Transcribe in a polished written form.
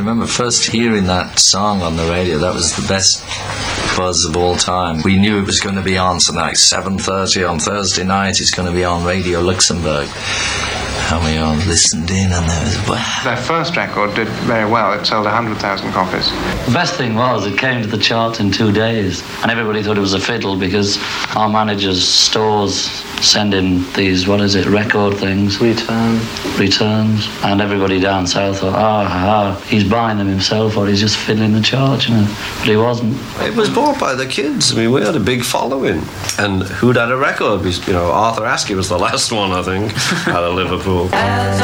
remember first hearing that song on the radio. That was the best buzz of all time. We knew it was going to be on tonight, 7:30 on Thursday night. It's going to be on Radio Luxembourg. And we all listened in, and there was... Wow. Their first record did very well. It sold 100,000 copies. The best thing was it came to the charts in 2 days, and everybody thought it was a fiddle because our managers' stores send in these, record things? Returns. And everybody down south thought, he's buying them himself or he's just fiddling the chart, But he wasn't. It was bought by the kids. I mean, we had a big following. And who'd had a record? Arthur Askey was the last one, I think, out of Liverpool. As